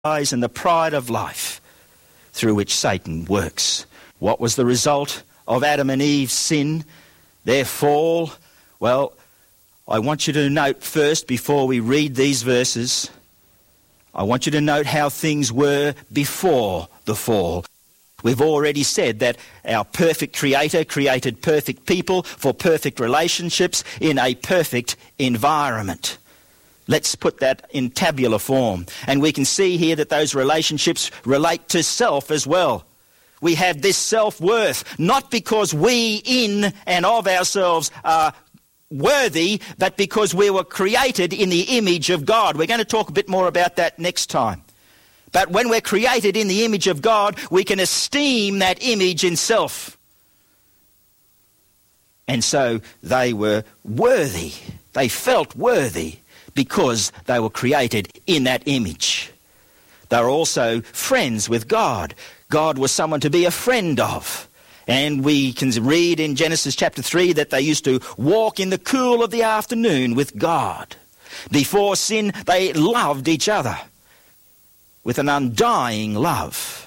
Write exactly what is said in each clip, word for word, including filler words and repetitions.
and the pride of life through which Satan works. What was the result of Adam and Eve's sin, their fall? Well, I want you to note first, before we read these verses, I want you to note how things were before the fall. We've already said that our perfect Creator created perfect people for perfect relationships in a perfect environment. Let's put that in tabular form. And we can see here that those relationships relate to self as well. We have this self-worth, not because we in and of ourselves are worthy, but because we were created in the image of God. We're going to talk a bit more about that next time. But when we're created in the image of God, we can esteem that image in self. And so they were worthy. They felt worthy because they were created in that image. They were also friends with God. God was someone to be a friend of. And we can read in Genesis chapter three that they used to walk in the cool of the afternoon with God. Before sin, they loved each other with an undying love.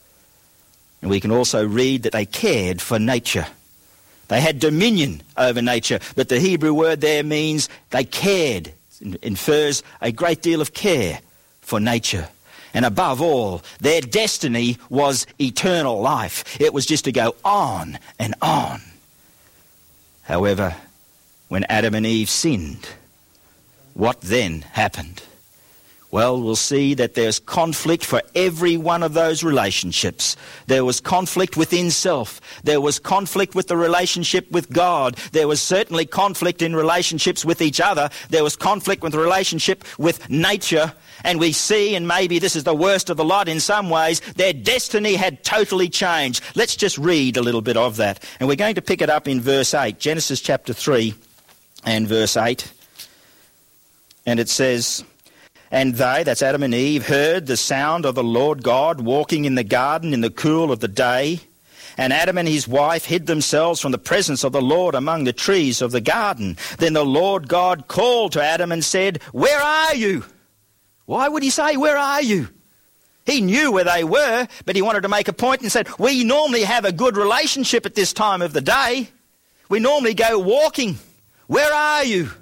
And we can also read that they cared for nature. They had dominion over nature, but the Hebrew word there means they cared. It infers a great deal of care for nature. And above all, their destiny was eternal life. It was just to go on and on. However, when Adam and Eve sinned, what then happened? Well, we'll see that there's conflict for every one of those relationships. There was conflict within self. There was conflict with the relationship with God. There was certainly conflict in relationships with each other. There was conflict with the relationship with nature. And we see, and maybe this is the worst of the lot in some ways, their destiny had totally changed. Let's just read a little bit of that. And we're going to pick it up in verse eight, Genesis chapter three and verse eight. And it says, "And they," that's Adam and Eve, "heard the sound of the Lord God walking in the garden in the cool of the day. And Adam and his wife hid themselves from the presence of the Lord among the trees of the garden. Then the Lord God called to Adam and said, 'Where are you?'" Why would he say, "Where are you?" He knew where they were, but he wanted to make a point and said, we normally have a good relationship at this time of the day. We normally go walking. Where are you?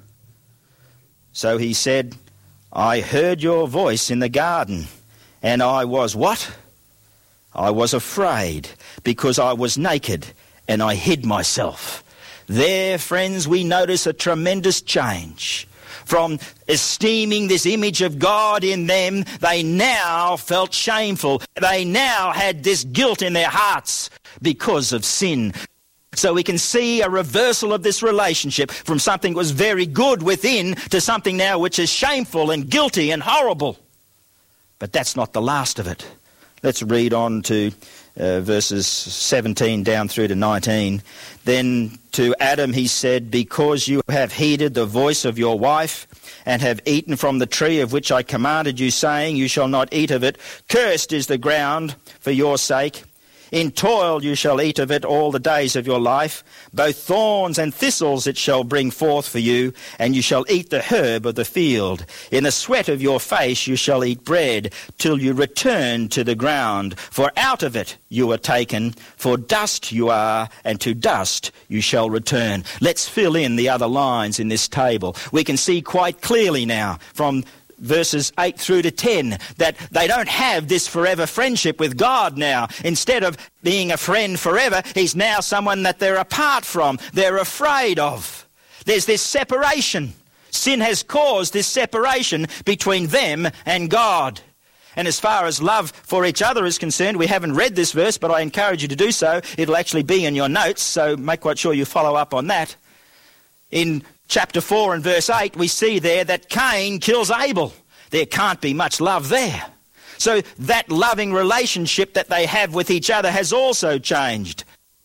So he said, "I heard your voice in the garden, and I was" what? "I was afraid, because I was naked, and I hid myself." There, friends, we notice a tremendous change. From esteeming this image of God in them, they now felt shameful. They now had this guilt in their hearts because of sin. So we can see a reversal of this relationship from something that was very good within to something now which is shameful and guilty and horrible. But that's not the last of it. Let's read on to uh, verses seventeen down through to nineteen. "Then to Adam he said, 'Because you have heeded the voice of your wife, and have eaten from the tree of which I commanded you, saying, you shall not eat of it, cursed is the ground for your sake. In toil you shall eat of it all the days of your life. Both thorns and thistles it shall bring forth for you, and you shall eat the herb of the field. In the sweat of your face you shall eat bread, till you return to the ground. For out of it you were taken, for dust you are, and to dust you shall return.'" Let's fill in the other lines in this table. We can see quite clearly now from verses eight through to ten, that they don't have this forever friendship with God now. Instead of being a friend forever, he's now someone that they're apart from, they're afraid of. There's this separation. Sin has caused this separation between them and God. And as far as love for each other is concerned, we haven't read this verse, but I encourage you to do so. It'll actually be in your notes, so make quite sure you follow up on that. In chapter four and verse eight, we see there that Cain kills Abel. There can't be much love there. So that loving relationship that they have with each other has also changed.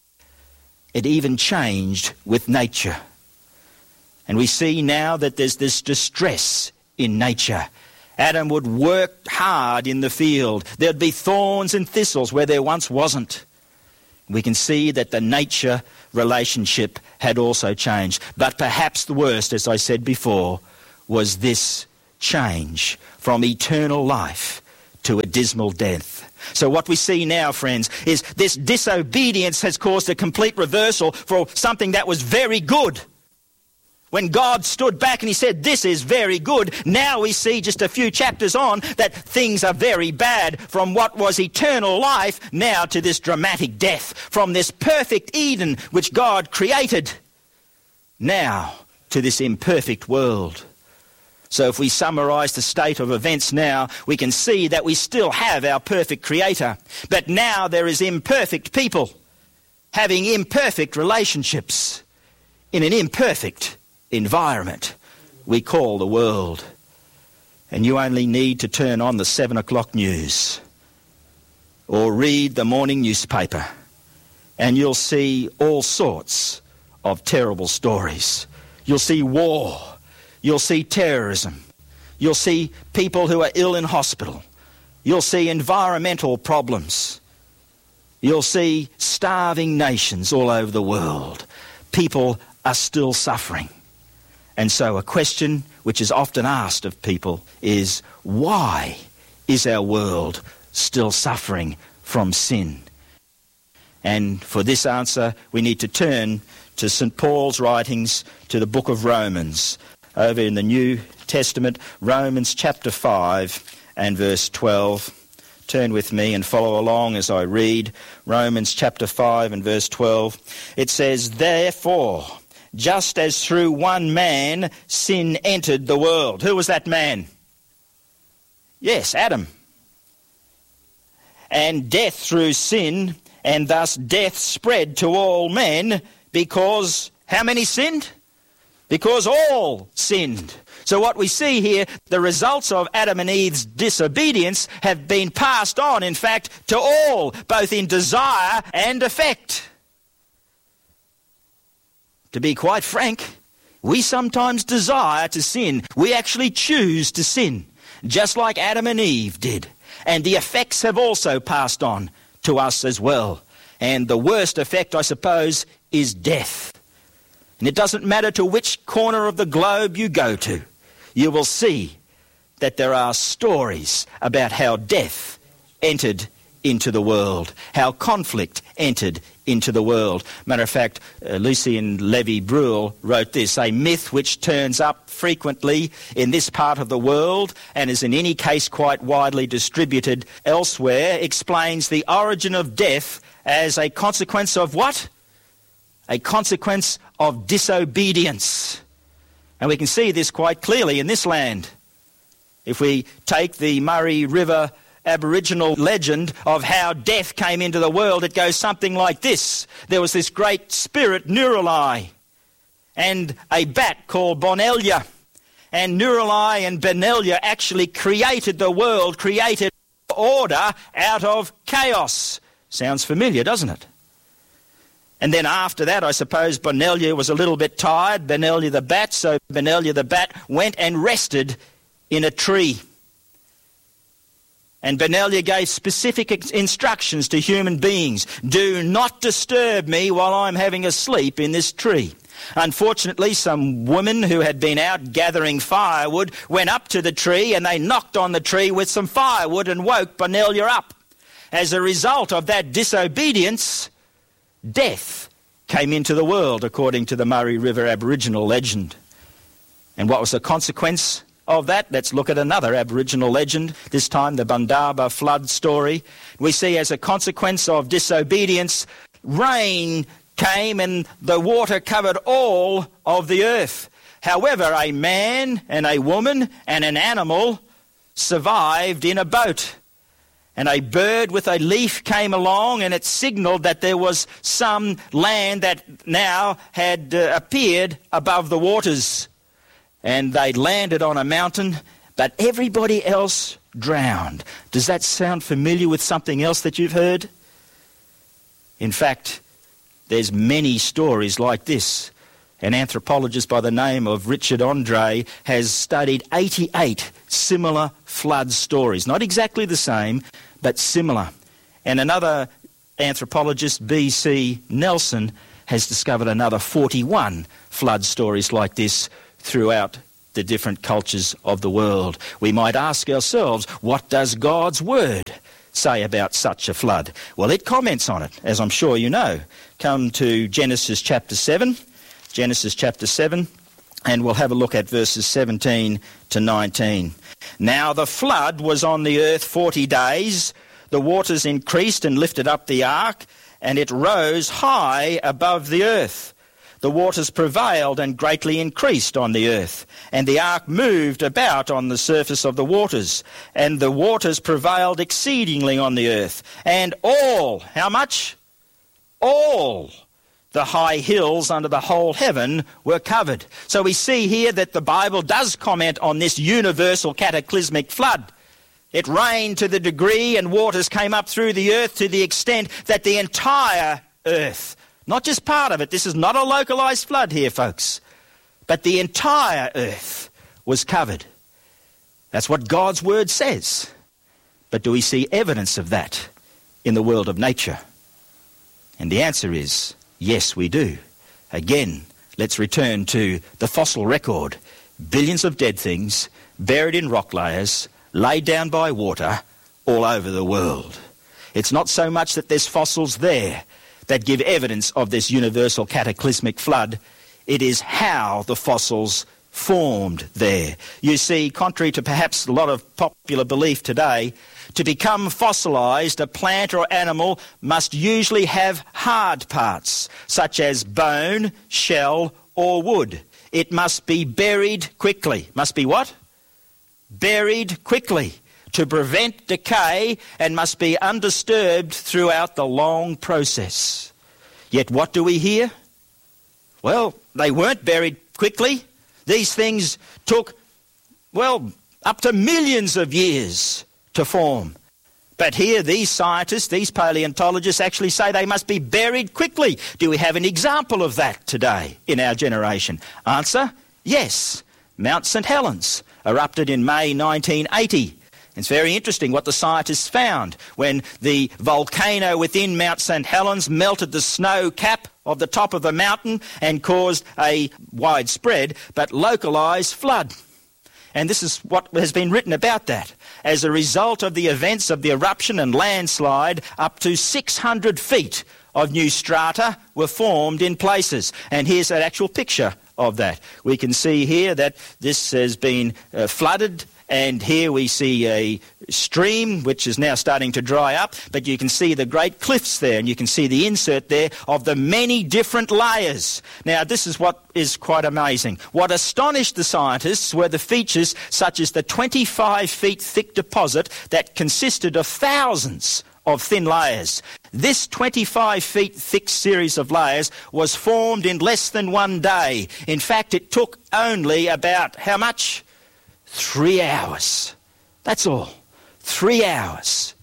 It even changed with nature. And we see now that there's this distress in nature. Adam would work hard in the field. There'd be thorns and thistles where there once wasn't. We can see that the nature relationship had also changed. But perhaps the worst, as I said before, was this change from eternal life to a dismal death. So what we see now, friends, is this disobedience has caused a complete reversal for something that was very good. When God stood back and he said, this is very good, now we see just a few chapters on that things are very bad, from what was eternal life now to this dramatic death, from this perfect Eden which God created now to this imperfect world. So if we summarise the state of events now, we can see that we still have our perfect Creator, but now there is imperfect people having imperfect relationships in an imperfect environment we call the world. And you only need to turn on the seven o'clock news or read the morning newspaper and you'll see all sorts of terrible stories. You'll see war, you'll see terrorism, you'll see people who are ill in hospital, you'll see environmental problems, you'll see starving nations all over the world. People are still suffering. And so a question which is often asked of people is, why is our world still suffering from sin? And for this answer, we need to turn to Saint Paul's writings, to the book of Romans, over in the New Testament, Romans chapter five and verse twelve. Turn with me and follow along as I read Romans chapter five and verse twelve. It says, therefore, just as through one man sin entered the world. Who was that man? Yes, Adam. And death through sin, and thus death spread to all men, because how many sinned? Because all sinned. So what we see here, the results of Adam and Eve's disobedience have been passed on, in fact, to all, both in desire and effect. To be quite frank, we sometimes desire to sin. We actually choose to sin, just like Adam and Eve did. And the effects have also passed on to us as well. And the worst effect, I suppose, is death. And it doesn't matter to which corner of the globe you go to, you will see that there are stories about how death entered into the world, how conflict entered into the world. Matter of fact, uh, Lucien Levy-Bruhl wrote this, a myth which turns up frequently in this part of the world and is in any case quite widely distributed elsewhere, explains the origin of death as a consequence of what? A consequence of disobedience. And we can see this quite clearly in this land. If we take the Murray River Aboriginal legend of how death came into the world, it goes something like this. There was this great spirit, Nurali, and a bat called Bonelia. And Nurali and Bonelia actually created the world, created order out of chaos. Sounds familiar, doesn't it? And then after that, I suppose Bonelia was a little bit tired, Bonelia the bat, so Bonelia the bat went and rested in a tree. And Bonelia gave specific instructions to human beings. Do not disturb me while I'm having a sleep in this tree. Unfortunately, some women who had been out gathering firewood went up to the tree and they knocked on the tree with some firewood and woke Bonelia up. As a result of that disobedience, death came into the world, according to the Murray River Aboriginal legend. And what was the consequence of that? Let's look at another Aboriginal legend, this time the Bundaba flood story. We see as a consequence of disobedience, rain came and the water covered all of the earth. However, a man and a woman and an animal survived in a boat. And a bird with a leaf came along and it signalled that there was some land that now had uh, appeared above the waters. And they landed on a mountain, but everybody else drowned. Does that sound familiar with something else that you've heard? In fact, there's many stories like this. An anthropologist by the name of Richard Andre has studied eighty-eight similar flood stories. Not exactly the same, but similar. And another anthropologist, B C Nelson, has discovered another forty-one flood stories like this throughout the different cultures of the world. We might ask ourselves, what does God's word say about such a flood? Well, it comments on it, as I'm sure you know. Come to Genesis chapter seven, Genesis chapter seven, and we'll have a look at verses seventeen to nineteen. Now the flood was on the earth forty days. The waters increased and lifted up the ark, and it rose high above the earth. The waters prevailed and greatly increased on the earth, and the ark moved about on the surface of the waters, and the waters prevailed exceedingly on the earth. And all, how much? All the high hills under the whole heaven were covered. So we see here that the Bible does comment on this universal cataclysmic flood. It rained to the degree and waters came up through the earth to the extent that the entire earth, not just part of it, this is not a localised flood here, folks, but the entire earth was covered. That's what God's word says. But do we see evidence of that in the world of nature? And the answer is, yes, we do. Again, let's return to the fossil record. Billions of dead things buried in rock layers, laid down by water all over the world. It's not so much that there's fossils there that give evidence of this universal cataclysmic flood. It is how the fossils formed there. You see, contrary to perhaps a lot of popular belief today, to become fossilised, a plant or animal must usually have hard parts, such as bone, shell, or wood. It must be buried quickly. Must be what? Buried quickly to prevent decay, and must be undisturbed throughout the long process. Yet what do we hear? Well, they weren't buried quickly. These things took, well, up to millions of years to form. But here these scientists, these paleontologists actually say they must be buried quickly. Do we have an example of that today in our generation? Answer, yes. Mount Saint Helens erupted in May nineteen eighty. It's very interesting what the scientists found when the volcano within Mount Saint Helens melted the snow cap of the top of the mountain and caused a widespread but localised flood. And this is what has been written about that. As a result of the events of the eruption and landslide, up to six hundred feet of new strata were formed in places. And here's an actual picture of that. We can see here that this has been uh, flooded, and here we see a stream which is now starting to dry up, but you can see the great cliffs there, and you can see the insert there of the many different layers. Now, this is what is quite amazing. What astonished the scientists were the features such as the twenty-five feet thick deposit that consisted of thousands of thin layers. This twenty-five feet thick series of layers was formed in less than one day. In fact, it took only about, how much? Three hours. That's all. Three hours.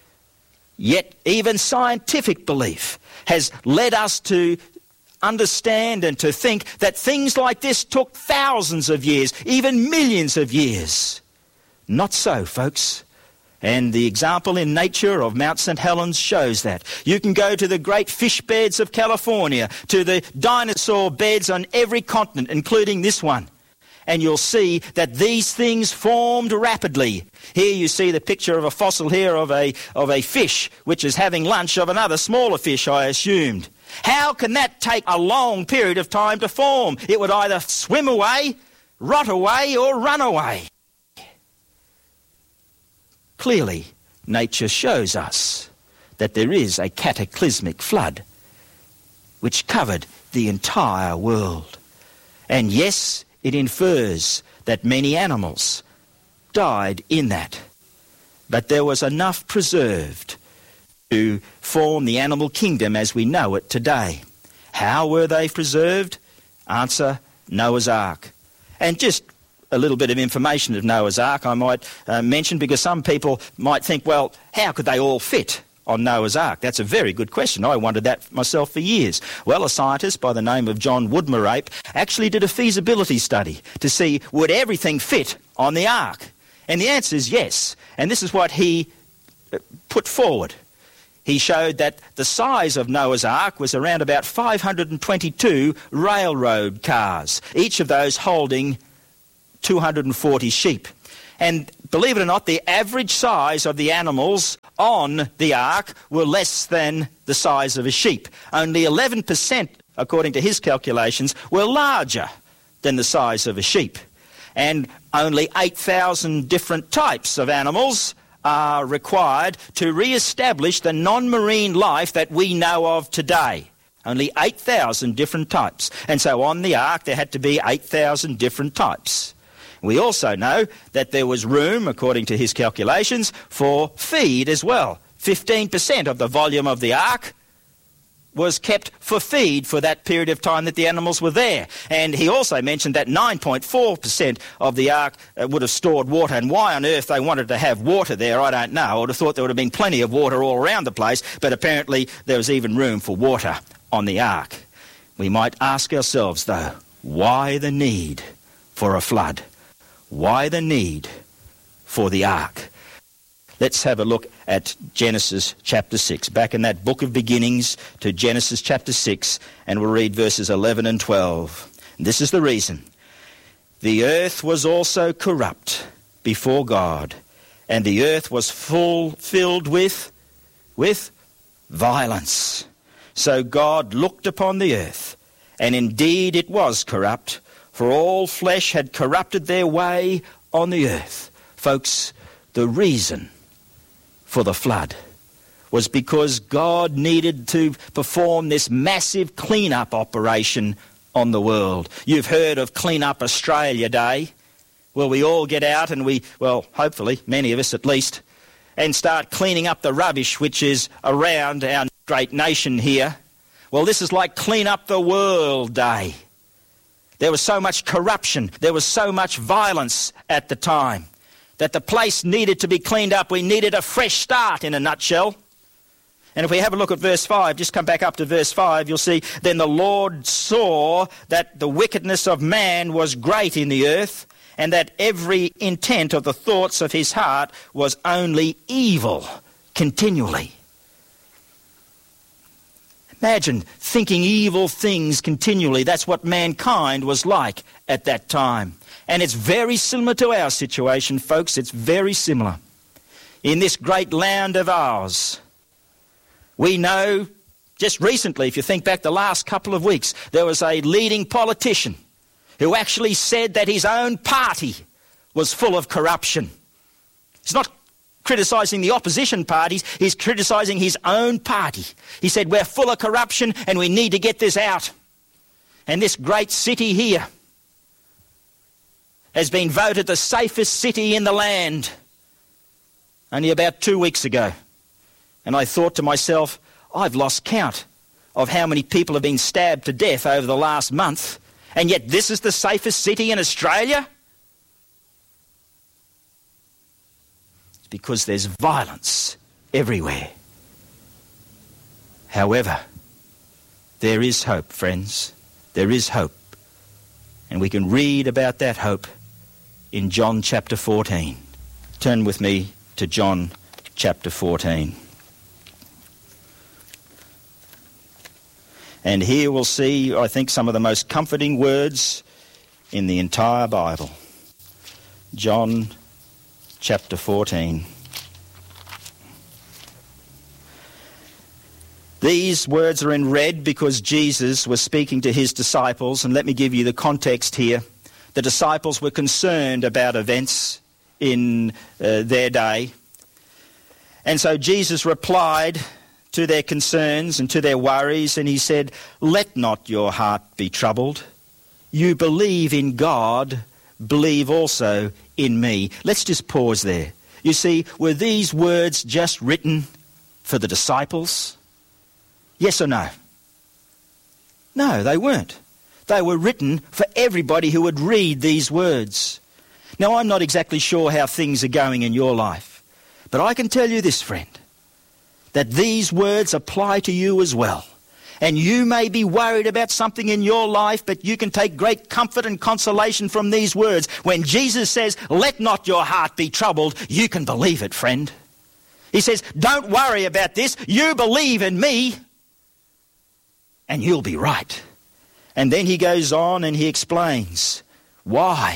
Yet even scientific belief has led us to understand and to think that things like this took thousands of years, even millions of years. Not so, folks. And the example in nature of Mount Saint Helens shows that. You can go to the great fish beds of California, to the dinosaur beds on every continent, including this one, and you'll see that these things formed rapidly. Here you see the picture of a fossil here of a, of a fish which is having lunch of another smaller fish, I assumed. How can that take a long period of time to form? It would either swim away, rot away, or run away. Clearly, nature shows us that there is a cataclysmic flood which covered the entire world. And yes, it infers that many animals died in that. But there was enough preserved to form the animal kingdom as we know it today. How were they preserved? Answer, Noah's Ark. And just a little bit of information of Noah's Ark I might uh, mention, because some people might think, well, how could they all fit on Noah's Ark? That's a very good question. I wondered that myself for years. Well, a scientist by the name of John Woodmarape actually did a feasibility study to see would everything fit on the Ark. And the answer is yes. And this is what he put forward. He showed that the size of Noah's Ark was around about five hundred twenty-two railroad cars, each of those holding two hundred forty sheep. And believe it or not, the average size of the animals on the ark were less than the size of a sheep. Only eleven percent, according to his calculations, were larger than the size of a sheep. And only eight thousand different types of animals are required to re-establish the non-marine life that we know of today. Only eight thousand different types. And so on the ark there had to be eight thousand different types. We also know that there was room, according to his calculations, for feed as well. fifteen percent of the volume of the ark was kept for feed for that period of time that the animals were there. And he also mentioned that nine point four percent of the ark uh, would have stored water. And why on earth they wanted to have water there, I don't know. I would have thought there would have been plenty of water all around the place, but apparently there was even room for water on the ark. We might ask ourselves, though, why the need for a flood? Why the need for the ark? Let's have a look at Genesis chapter six. Back in that book of beginnings to Genesis chapter six, and we'll read verses eleven and twelve. And this is the reason. The earth was also corrupt before God, and the earth was full filled with, with violence. So God looked upon the earth, and indeed it was corrupt, for all flesh had corrupted their way on the earth. Folks, the reason for the flood was because God needed to perform this massive clean-up operation on the world. You've heard of Clean Up Australia Day. Well, we all get out and we, well, hopefully, many of us at least, and start cleaning up the rubbish which is around our great nation here. Well, this is like Clean Up the World Day. There was so much corruption, there was so much violence at the time that the place needed to be cleaned up. We needed a fresh start, in a nutshell. And if we have a look at verse five, just come back up to verse five, you'll see, then the Lord saw that the wickedness of man was great in the earth, and that every intent of the thoughts of his heart was only evil continually. Imagine thinking evil things continually. That's what mankind was like at that time. And it's very similar to our situation, folks. It's very similar. In this great land of ours, we know just recently, if you think back the last couple of weeks, there was a leading politician who actually said that his own party was full of corruption. He's not criticising the opposition parties, he's criticising his own party. He said, we're full of corruption and we need to get this out. And this great city here has been voted the safest city in the land only about two weeks ago. And I thought to myself, I've lost count of how many people have been stabbed to death over the last month, and yet this is the safest city in Australia? It's because there's violence everywhere. However, there is hope, friends. There is hope. And we can read about that hope in John chapter fourteen. Turn with me to John chapter fourteen. And here we'll see, I think, some of the most comforting words in the entire Bible. John chapter fourteen. These words are in red because Jesus was speaking to his disciples, and let me give you the context here. The disciples were concerned about events in uh, their day. And so Jesus replied to their concerns and to their worries, and he said, let not your heart be troubled. You believe in God, believe also in me. Let's just pause there. You see, were these words just written for the disciples? Yes or no? No, they weren't. They were written for everybody who would read these words. Now, I'm not exactly sure how things are going in your life, but I can tell you this, friend, that these words apply to you as well. And you may be worried about something in your life, but you can take great comfort and consolation from these words. When Jesus says, let not your heart be troubled, you can believe it, friend. He says, don't worry about this. You believe in me, and you'll be right. And then he goes on and he explains why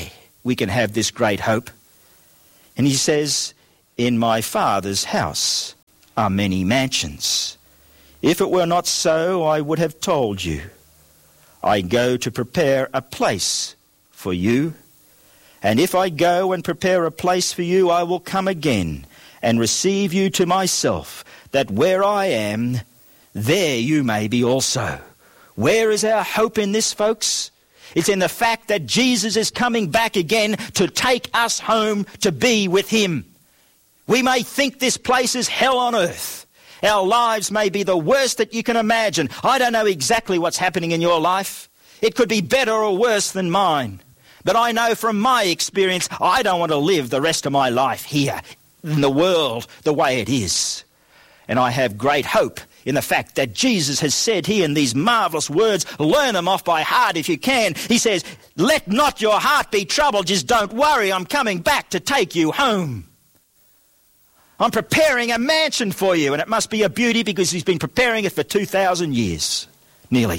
we can have this great hope. And he says, in my Father's house are many mansions. If it were not so, I would have told you. I go to prepare a place for you. And if I go and prepare a place for you, I will come again and receive you to myself, that where I am, there you may be also. Where is our hope in this, folks? It's in the fact that Jesus is coming back again to take us home to be with him. We may think this place is hell on earth. Our lives may be the worst that you can imagine. I don't know exactly what's happening in your life. It could be better or worse than mine. But I know from my experience, I don't want to live the rest of my life here in the world the way it is. And I have great hope in the fact that Jesus has said here in these marvellous words, learn them off by heart if you can. He says, let not your heart be troubled, just don't worry, I'm coming back to take you home. I'm preparing a mansion for you, and it must be a beauty because he's been preparing it for two thousand years, nearly.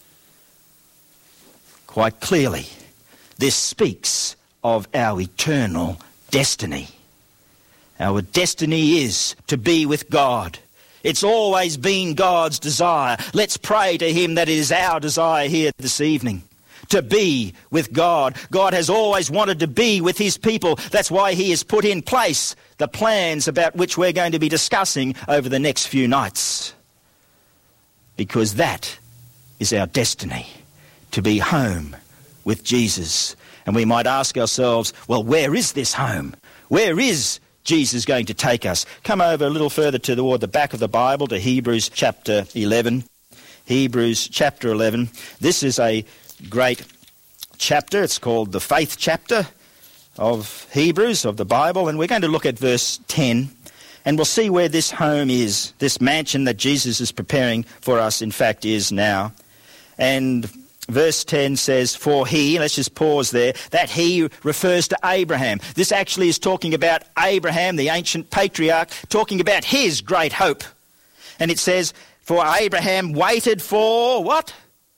Quite clearly, this speaks of our eternal destiny. Our destiny is to be with God. It's always been God's desire. Let's pray to him that it is our desire here this evening, to be with God. God has always wanted to be with his people. That's why he has put in place the plans about which we're going to be discussing over the next few nights. Because that is our destiny, to be home with Jesus. And we might ask ourselves, well, where is this home? Where is Jesus going to take us? Come over a little further toward the back of the Bible to Hebrews chapter eleven. Hebrews chapter eleven. This is a great chapter. It's called the faith chapter of Hebrews, of the Bible. And we're going to look at verse ten. And we'll see where this home is, this mansion that Jesus is preparing for us, in fact, is now. And verse ten says, for he, let's just pause there, that he refers to Abraham. This actually is talking about Abraham, the ancient patriarch, talking about his great hope. And it says, for Abraham waited for what?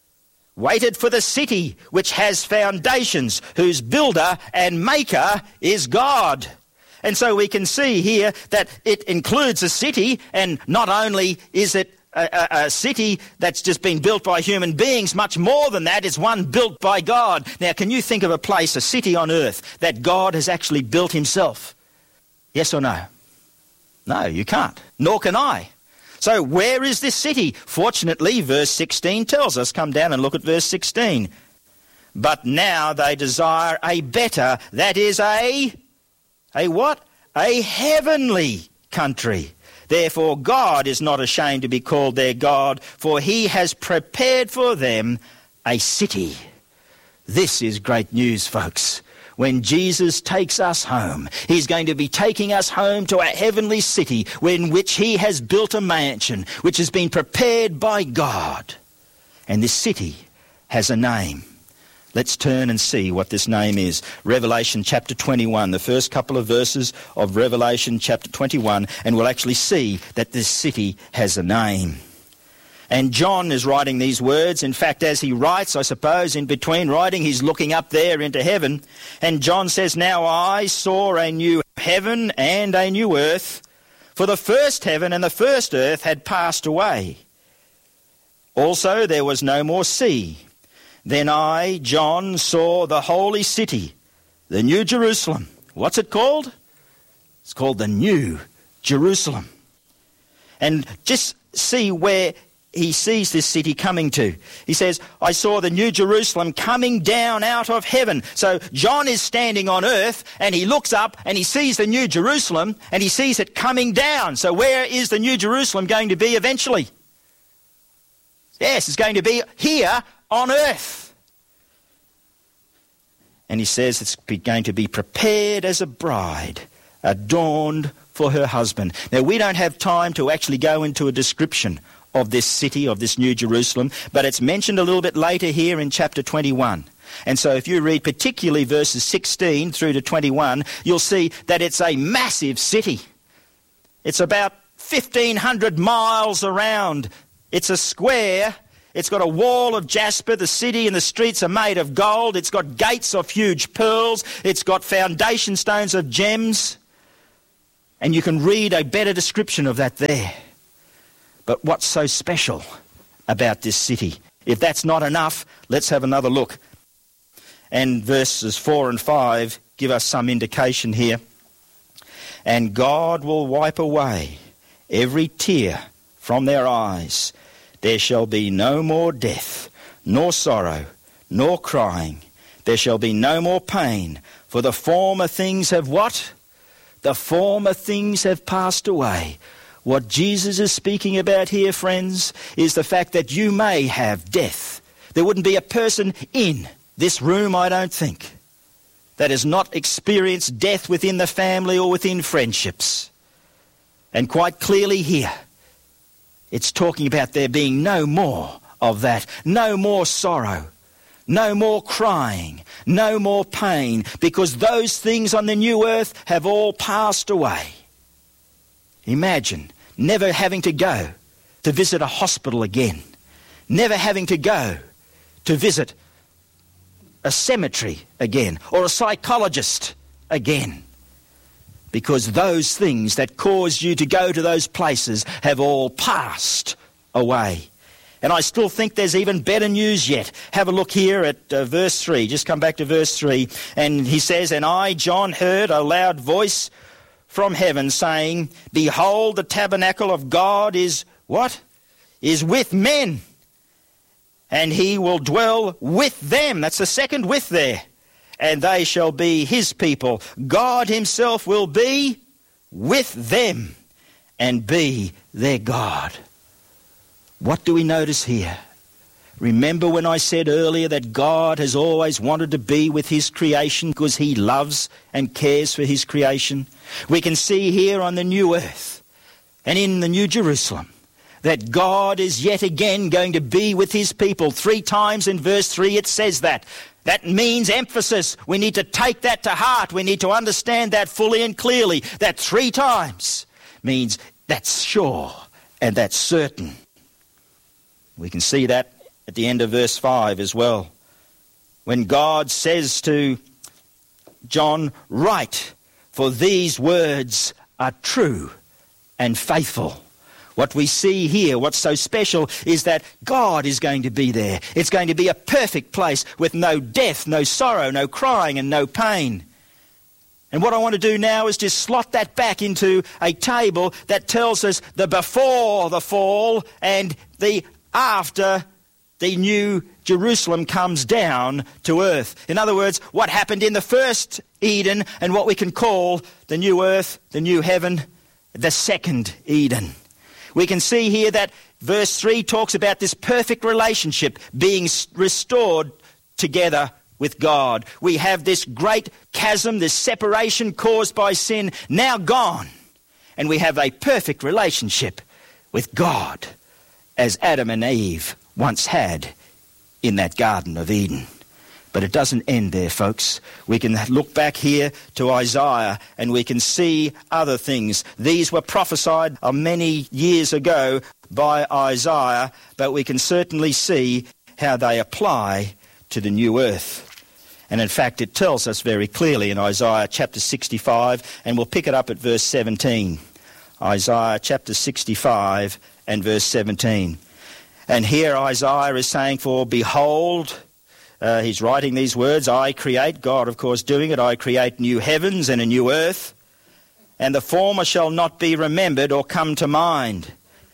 Waited for the city which has foundations, whose builder and maker is God. And so we can see here that it includes a city, and not only is it A, a, a city that's just been built by human beings, much more than that, it's one built by God. Now, can you think of a place, a city on earth, that God has actually built himself? Yes or no? No, you can't. Nor can I. So where is this city? Fortunately, verse sixteen tells us. Come down and look at verse sixteen. But now they desire a better, that is a, a what? A heavenly country. Therefore, God is not ashamed to be called their God, for he has prepared for them a city. This is great news, folks. When Jesus takes us home, he's going to be taking us home to a heavenly city in which he has built a mansion, which has been prepared by God. And this city has a name. Let's turn and see what this name is. Revelation chapter twenty-one, the first couple of verses of Revelation chapter twenty-one, and we'll actually see that this city has a name. And John is writing these words. In fact, as he writes, I suppose, in between writing, he's looking up there into heaven. And John says, now I saw a new heaven and a new earth, for the first heaven and the first earth had passed away. Also there was no more sea. Then I, John, saw the holy city, the New Jerusalem. What's it called? It's called the New Jerusalem. And just see where he sees this city coming to. He says, I saw the New Jerusalem coming down out of heaven. So John is standing on earth and he looks up and he sees the New Jerusalem and he sees it coming down. So where is the New Jerusalem going to be eventually? Yes, it's going to be here on earth. And he says it's going to be prepared as a bride, adorned for her husband. Now, we don't have time to actually go into a description of this city, of this New Jerusalem, but it's mentioned a little bit later here in chapter twenty-one. And so if you read particularly verses sixteen through to twenty-one, you'll see that it's a massive city. It's about fifteen hundred miles around. It's a square. It's got a wall of jasper. The city and the streets are made of gold. It's got gates of huge pearls. It's got foundation stones of gems. And you can read a better description of that there. But what's so special about this city? If that's not enough, let's have another look. And verses four and five give us some indication here. And God will wipe away every tear from their eyes. There shall be no more death, nor sorrow, nor crying. There shall be no more pain, for the former things have what? The former things have passed away. What Jesus is speaking about here, friends, is the fact that you may have death. There wouldn't be a person in this room, I don't think, that has not experienced death within the family or within friendships. And quite clearly here, it's talking about there being no more of that, no more sorrow, no more crying, no more pain, because those things on the new earth have all passed away. Imagine never having to go to visit a hospital again, never having to go to visit a cemetery again, or a psychologist again, because those things that caused you to go to those places have all passed away. And I still think there's even better news yet. Have a look here at uh, verse three. Just come back to verse three. And he says, And I, John, heard a loud voice from heaven saying, Behold, the tabernacle of God is what? Is with men. And he will dwell with them. That's the second with there. And they shall be his people. God himself will be with them and be their God. What do we notice here? Remember when I said earlier that God has always wanted to be with his creation because he loves and cares for his creation? We can see here on the new earth and in the New Jerusalem that God is yet again going to be with his people. Three times in verse three it says that. That means emphasis. We need to take that to heart. We need to understand that fully and clearly. That three times means that's sure and that's certain. We can see that at the end of verse five as well. When God says to John, Write, for these words are true and faithful. What we see here, what's so special, is that God is going to be there. It's going to be a perfect place with no death, no sorrow, no crying and no pain. And what I want to do now is just slot that back into a table that tells us the before the fall and the after the new Jerusalem comes down to earth. In other words, what happened in the first Eden and what we can call the new earth, the new heaven, the second Eden. We can see here that verse three talks about this perfect relationship being restored together with God. We have this great chasm, this separation caused by sin, now gone. And we have a perfect relationship with God, as Adam and Eve once had in that Garden of Eden. But it doesn't end there, folks. We can look back here to Isaiah and we can see other things. These were prophesied many years ago by Isaiah, but we can certainly see how they apply to the new earth. And in fact, it tells us very clearly in Isaiah chapter sixty-five, and we'll pick it up at verse seventeen. Isaiah chapter sixty-five and verse seventeen. And here Isaiah is saying, For behold, uh, he's writing these words, I create, God of course doing it, I create new heavens and a new earth, and the former shall not be remembered or come to mind.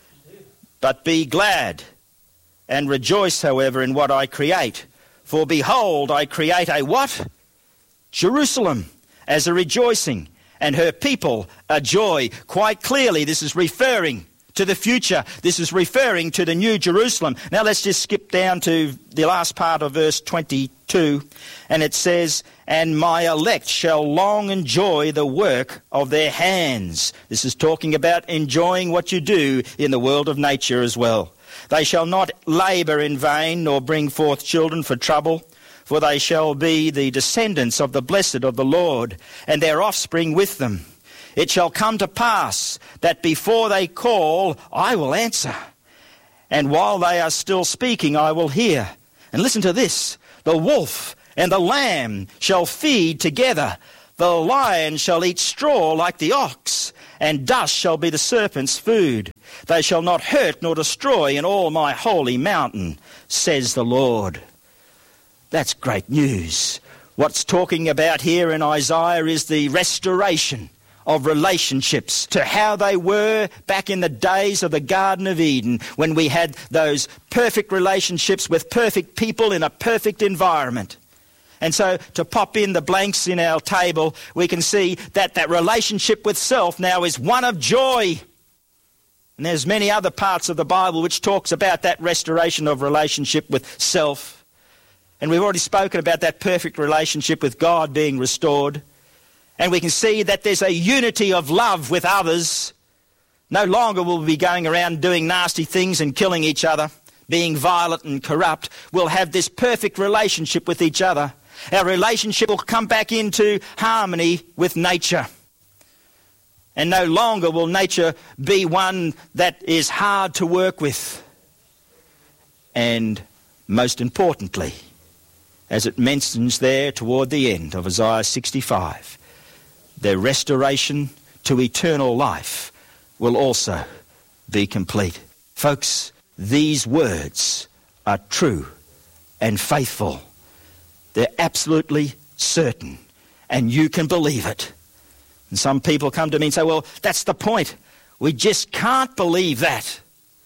But be glad and rejoice, however, in what I create. For behold, I create a what? Jerusalem as a rejoicing, and her people a joy. Quite clearly, this is referring to the future. This is referring to the new Jerusalem. Now let's just skip down to the last part of verse twenty-two, and it says, And my elect shall long enjoy the work of their hands. This is talking about enjoying what you do in the world of nature as well. They shall not labour in vain, nor bring forth children for trouble, for they shall be the descendants of the blessed of the Lord, and their offspring with them. It shall come to pass that before they call, I will answer. and while they are still speaking, I will hear. And listen to this. The wolf and the lamb shall feed together. The lion shall eat straw like the ox, and dust shall be the serpent's food. They shall not hurt nor destroy in all my holy mountain, says the Lord. That's great news. What's talking about here in Isaiah is the restoration of relationships to how they were back in the days of the Garden of Eden, when we had those perfect relationships with perfect people in a perfect environment. And so to pop in the blanks in our table, we can see that that relationship with self now is one of joy. And there's many other parts of the Bible which talks about that restoration of relationship with self. And we've already spoken about that perfect relationship with God being restored. And we can see that there's a unity of love with others. No longer will we be going around doing nasty things and killing each other, being violent and corrupt. We'll have this perfect relationship with each other. Our relationship will come back into harmony with nature. And no longer will nature be one that is hard to work with. And most importantly, as it mentions there toward the end of Isaiah sixty-five, their restoration to eternal life will also be complete. Folks, these words are true and faithful. They're absolutely certain, and you can believe it. And some people come to me and say, well, that's the point. We just can't believe that.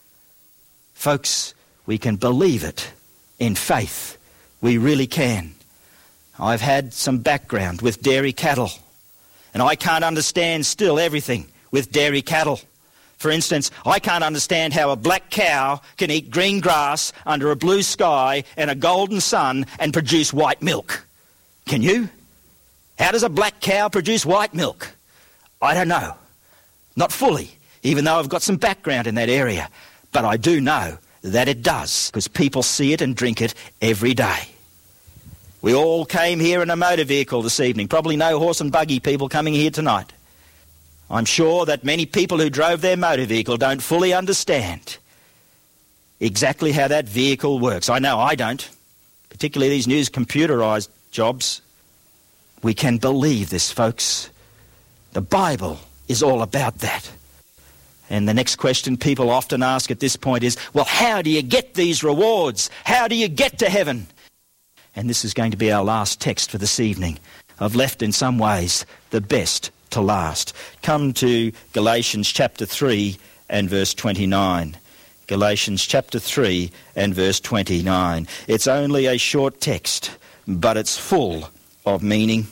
Folks, we can believe it in faith. We really can. I've had some background with dairy cattle, and I can't understand still everything with dairy cattle. For instance, I can't understand how a black cow can eat green grass under a blue sky and a golden sun and produce white milk. Can you? How does a black cow produce white milk? I don't know. Not fully, even though I've got some background in that area. But I do know that it does, because people see it and drink it every day. We all came here in a motor vehicle this evening. Probably no horse and buggy people coming here tonight. I'm sure that many people who drove their motor vehicle don't fully understand exactly how that vehicle works. I know I don't, particularly these new computerised jobs. We can believe this, folks. The Bible is all about that. And the next question people often ask at this point is, well, how do you get these rewards? How do you get to heaven? And this is going to be our last text for this evening. I've left in some ways the best to last. Come to Galatians chapter three and verse twenty-nine. Galatians chapter three and verse twenty-nine. It's only a short text, but it's full of meaning.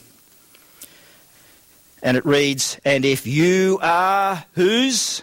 And it reads, and if you are whose?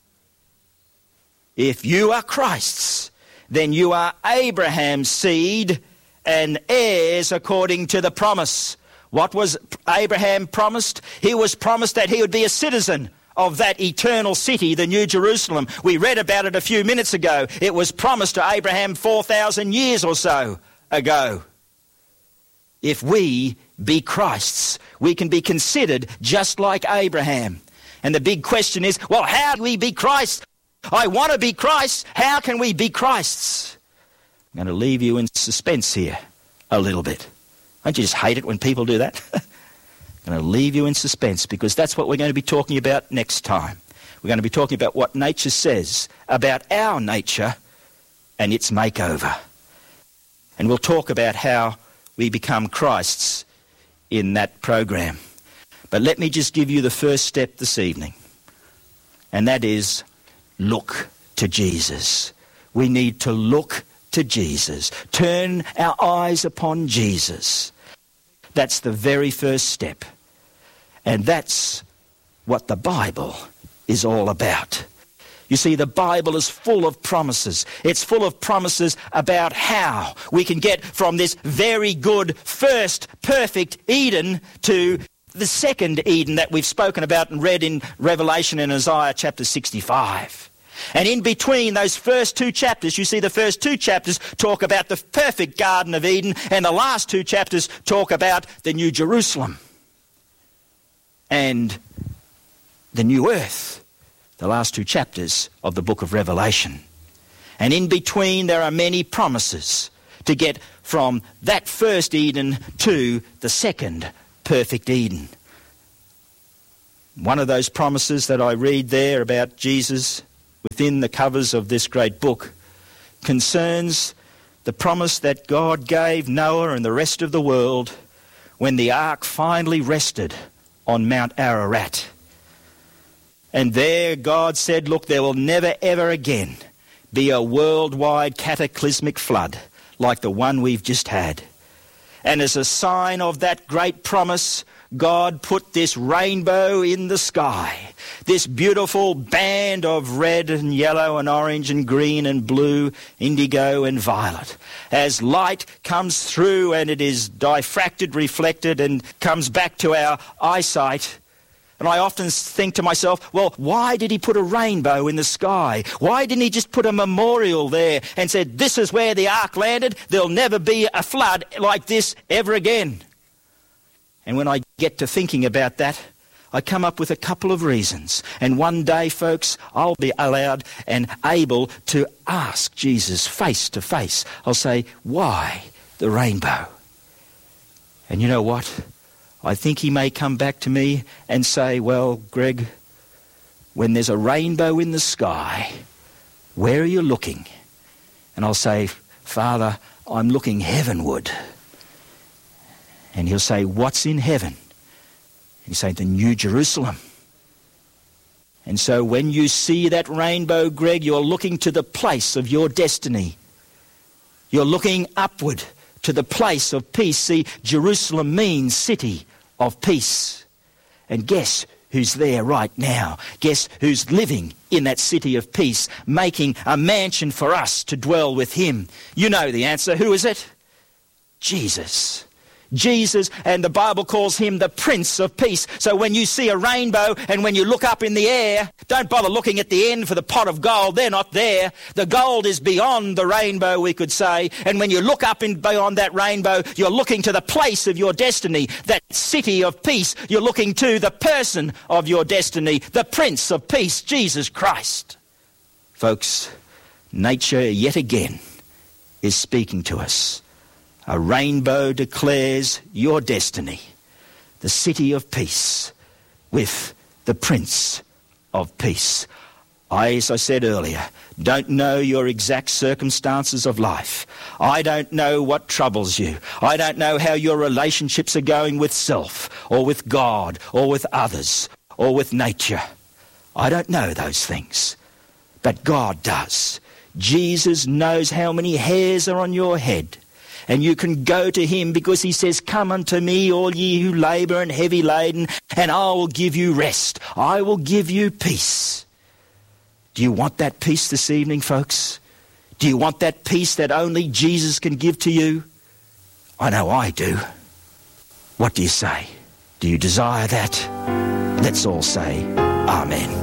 If you are Christ's, then you are Abraham's seed and heirs according to the promise. What was Abraham promised? He was promised that he would be a citizen of that eternal city, the New Jerusalem. We read about it a few minutes ago. It was promised to Abraham four thousand years or so ago. If we be Christ's, we can be considered just like Abraham. And the big question is, well, how do we be Christ's? I want to be Christ's. How can we be Christ's? I'm going to leave you in suspense here a little bit. Don't you just hate it when people do that? I'm going to leave you in suspense, because that's what we're going to be talking about next time. We're going to be talking about what nature says about our nature and its makeover. And we'll talk about how we become Christ's in that program. But let me just give you the first step this evening, and that is look to Jesus. We need to look to Jesus. Turn our eyes upon Jesus. That's the very first step. And that's what the Bible is all about. You see, the Bible is full of promises. It's full of promises about how we can get from this very good first perfect Eden to the second Eden that we've spoken about and read in Revelation in Isaiah chapter sixty-five. And in between those first two chapters, you see the first two chapters talk about the perfect Garden of Eden, and the last two chapters talk about the New Jerusalem and the new earth, the last two chapters of the book of Revelation. And in between there are many promises to get from that first Eden to the second perfect Eden. One of those promises that I read there about Jesus within the covers of this great book concerns the promise that God gave Noah and the rest of the world when the ark finally rested on Mount Ararat. And there God said, look, there will never ever again be a worldwide cataclysmic flood like the one we've just had. And as a sign of that great promise, God put this rainbow in the sky, this beautiful band of red and yellow and orange and green and blue, indigo and violet. As light comes through and it is diffracted, reflected, and comes back to our eyesight. And I often think to myself, well, why did he put a rainbow in the sky? Why didn't he just put a memorial there and said, this is where the ark landed, there'll never be a flood like this ever again? And when I get to thinking about that, I come up with a couple of reasons. And one day, folks, I'll be allowed and able to ask Jesus face to face. I'll say, why the rainbow? And you know what? I think he may come back to me and say, well, Greg, when there's a rainbow in the sky, where are you looking? And I'll say, Father, I'm looking heavenward. And he'll say, what's in heaven? And he'll say, the New Jerusalem. And so when you see that rainbow, Greg, you're looking to the place of your destiny. You're looking upward to the place of peace. See, Jerusalem means city of peace. And guess who's there right now? Guess who's living in that city of peace, making a mansion for us to dwell with him? You know the answer. Who is it? Jesus. Jesus, and the Bible calls him the Prince of Peace. So when you see a rainbow and when you look up in the air, don't bother looking at the end for the pot of gold. They're not there. The gold is beyond the rainbow, we could say. And when you look up in beyond that rainbow, you're looking to the place of your destiny, that city of peace. You're looking to the person of your destiny, the Prince of Peace, Jesus Christ. Folks, nature yet again is speaking to us. A rainbow declares your destiny, the city of peace with the Prince of Peace. I, as I said earlier, don't know your exact circumstances of life. I don't know what troubles you. I don't know how your relationships are going with self or with God or with others or with nature. I don't know those things, but God does. Jesus knows how many hairs are on your head. And you can go to him because he says, come unto me, all ye who labour and heavy laden, and I will give you rest. I will give you peace. Do you want that peace this evening, folks? Do you want that peace that only Jesus can give to you? I know I do. What do you say? Do you desire that? Let's all say, Amen.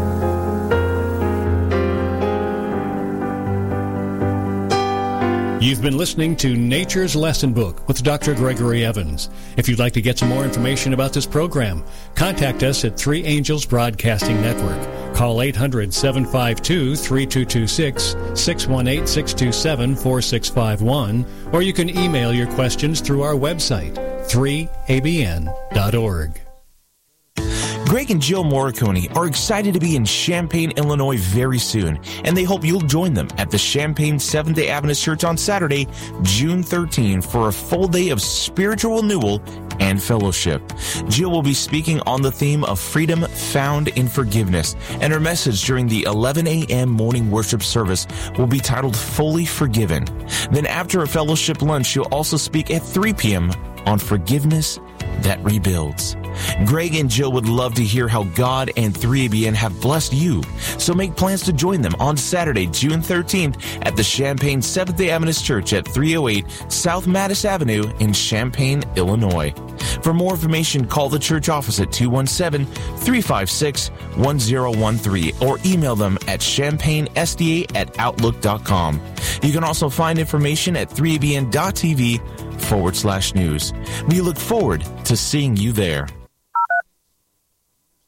You've been listening to Nature's Lesson Book with Doctor Gregory Evans. If you'd like to get some more information about this program, contact us at Three Angels Broadcasting Network. Call eight hundred, seven five two, three two two six, six one eight, six two seven, four six five one, or you can email your questions through our website, three A B N dot org. Greg and Jill Morricone are excited to be in Champaign, Illinois very soon, and they hope you'll join them at the Champaign Seventh-day Adventist Church on Saturday, June thirteenth, for a full day of spiritual renewal and fellowship. Jill will be speaking on the theme of freedom found in forgiveness, and her message during the eleven a.m. morning worship service will be titled Fully Forgiven. Then after a fellowship lunch, she'll also speak at three p.m. on forgiveness that rebuilds. Greg and Jill would love to hear how God and three A B N have blessed you, so make plans to join them on Saturday, June thirteenth at the Champaign Seventh-day Adventist Church at three oh eight South Mattis Avenue in Champaign, Illinois. For more information, call the church office at two one seven, three five six, one zero one three or email them at champaign s d a at outlook dot com. You can also find information at three A B N dot t v forward slash news. We look forward to seeing you there.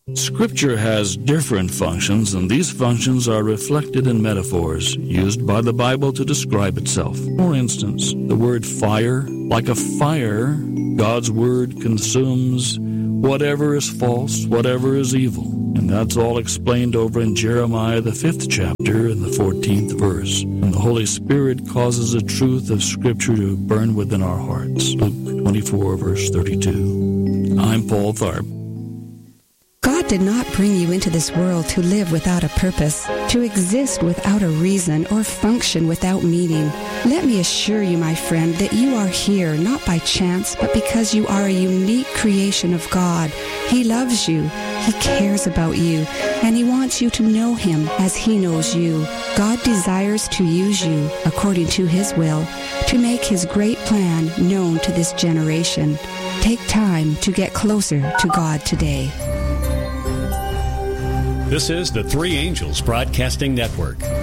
Scripture has different functions, and these functions are reflected in metaphors used by the Bible to describe itself. For instance, the word fire, like a fire, God's word consumes whatever is false, whatever is evil. And that's all explained over in Jeremiah, the fifth chapter, and the fourteenth verse. And the Holy Spirit causes the truth of Scripture to burn within our hearts. Luke twenty-four, verse thirty-two. I'm Paul Tharp. God did not bring you into this world to live without a purpose, to exist without a reason, or function without meaning. Let me assure you, my friend, that you are here not by chance, but because you are a unique creation of God. He loves you, He cares about you, and He wants you to know Him as He knows you. God desires to use you, according to His will, to make His great plan known to this generation. Take time to get closer to God today. This is the Three Angels Broadcasting Network.